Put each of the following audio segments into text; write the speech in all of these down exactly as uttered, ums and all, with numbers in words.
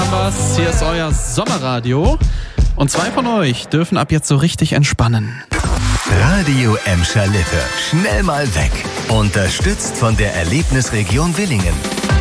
haben wir's. Hier ist euer Sommerradio. Und zwei von euch dürfen ab jetzt so richtig entspannen. Radio Emscher Lippe. Schnell mal weg. Unterstützt von der Erlebnisregion Willingen.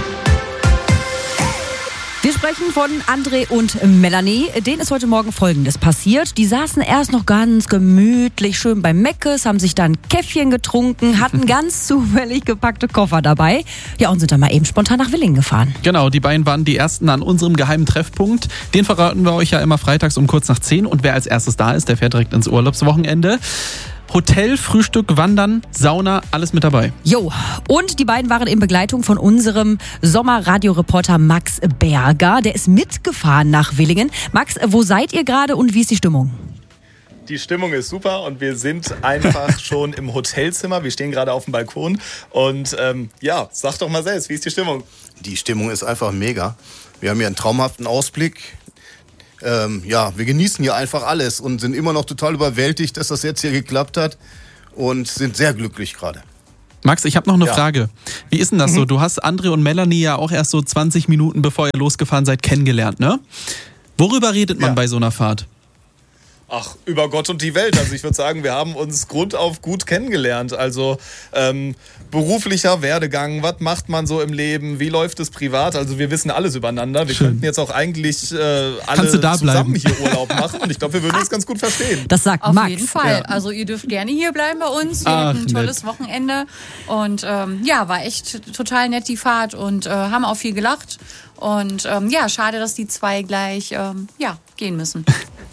Wir sprechen von André und Melanie. Denen ist heute Morgen Folgendes passiert. Die saßen erst noch ganz gemütlich schön beim Meckes, haben sich dann Käffchen getrunken, hatten ganz zufällig gepackte Koffer dabei. Ja, und sind dann mal eben spontan nach Willingen gefahren. Genau, die beiden waren die Ersten an unserem geheimen Treffpunkt. Den verraten wir euch ja immer freitags um kurz nach zehn. Und wer als erstes da ist, der fährt direkt ins Urlaubswochenende. Hotel, Frühstück, Wandern, Sauna, alles mit dabei. Jo, und die beiden waren in Begleitung von unserem Sommerradioreporter Max Berger. Der ist mitgefahren nach Willingen. Max, wo seid ihr gerade und wie ist die Stimmung? Die Stimmung ist super und wir sind einfach schon im Hotelzimmer. Wir stehen gerade auf dem Balkon und ähm, ja, sag doch mal selbst, wie ist die Stimmung? Die Stimmung ist einfach mega. Wir haben hier einen traumhaften Ausblick. Ähm, ja, wir genießen hier einfach alles und sind immer noch total überwältigt, dass das jetzt hier geklappt hat und sind sehr glücklich gerade. Max, ich habe noch eine Ja. Frage. Wie ist denn das Mhm. so? Du hast André und Melanie ja auch erst so zwanzig Minuten bevor ihr losgefahren seid kennengelernt, ne? Worüber redet man Ja. bei so einer Fahrt? Ach, über Gott und die Welt. Also ich würde sagen, wir haben uns grundauf gut kennengelernt. Also ähm, beruflicher Werdegang, was macht man so im Leben, wie läuft es privat? Also wir wissen alles übereinander. Wir Schön. könnten jetzt auch eigentlich äh, Kannst du alle da zusammen bleiben? hier Urlaub machen und ich glaube, wir würden uns ganz gut verstehen. Das sagt Auf Max. jeden Fall. Ja. Also ihr dürft gerne hier bleiben bei uns. Wir Ach, hatten ein tolles nett. Wochenende. Und ähm, ja, war echt total nett die Fahrt und äh, haben auch viel gelacht. Und ähm, ja, schade, dass die zwei gleich ähm, ja, gehen müssen.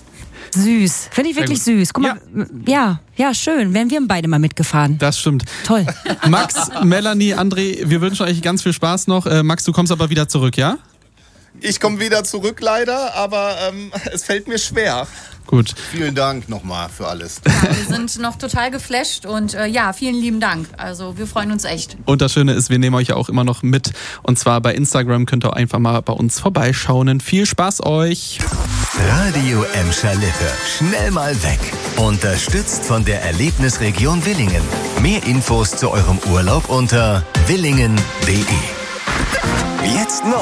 Süß. Finde ich wirklich Sehr süß. Guck mal, ja. ja, schön. Wären wir beide mal mitgefahren. Das stimmt. Toll. Max, Melanie, André, wir wünschen euch ganz viel Spaß noch. Äh, Max, du kommst aber wieder zurück, ja? Ich komme wieder zurück leider, aber ähm, es fällt mir schwer. Gut. Vielen Dank nochmal für alles. Ja, wir sind noch total geflasht und äh, ja, vielen lieben Dank. Also wir freuen uns echt. Und das Schöne ist, wir nehmen euch ja auch immer noch mit. Und zwar bei Instagram könnt ihr einfach mal bei uns vorbeischauen. Viel Spaß euch. Radio Emscher Lippe. Schnell mal weg. Unterstützt von der Erlebnisregion Willingen. Mehr Infos zu eurem Urlaub unter willingen punkt de. Jetzt noch.